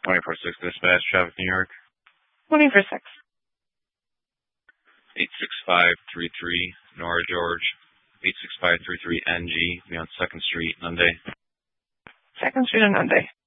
24/6 dispatch, traffic New York. 24/6. 86533 Nora George. 86533 NG. Be on 2nd Street, Monday. 2nd Street on Monday.